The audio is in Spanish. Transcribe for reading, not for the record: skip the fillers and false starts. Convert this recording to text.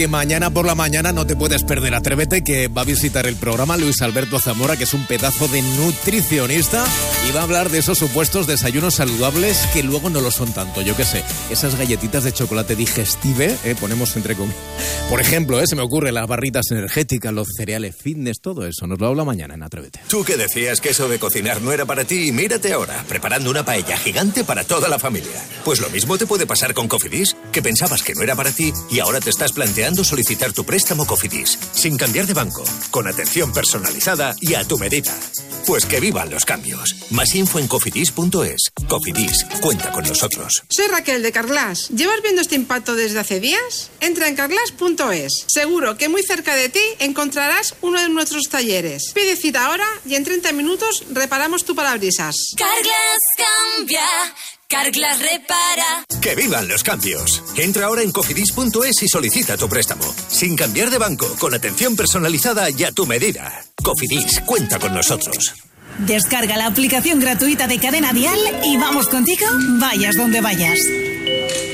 Y mañana por la mañana no te puedes perder Atrévete, que va a visitar el programa Luis Alberto Zamora, que es un pedazo de nutricionista, y va a hablar de esos supuestos desayunos saludables que luego no lo son tanto. Yo qué sé, esas galletitas de chocolate digestive, ponemos entre comillas. Por ejemplo, se me ocurre las barritas energéticas, los cereales fitness, todo eso. Nos lo habla mañana en Atrévete. Tú que decías que eso de cocinar no era para ti, y mírate ahora, preparando una paella gigante para toda la familia. Pues lo mismo te puede pasar con Cofidis, que pensabas que no era para ti y ahora te estás planteando solicitar tu préstamo Cofidis, sin cambiar de banco, con atención personalizada y a tu medida. Pues que vivan los cambios. Más info en cofidis.es. Cofidis, cuenta con nosotros. Soy Raquel de Carglass. ¿Llevas viendo este impacto desde hace días? Entra en carglass.es. Seguro que muy cerca de ti encontrarás uno de nuestros talleres. Pide cita ahora y en 30 minutos reparamos tu parabrisas. Carglass cambia. Carglass repara. ¡Que vivan los cambios! Entra ahora en cofidis.es y solicita tu préstamo. Sin cambiar de banco, con atención personalizada y a tu medida. Cofidis, cuenta con nosotros. Descarga la aplicación gratuita de Cadena Dial y vamos contigo, vayas donde vayas.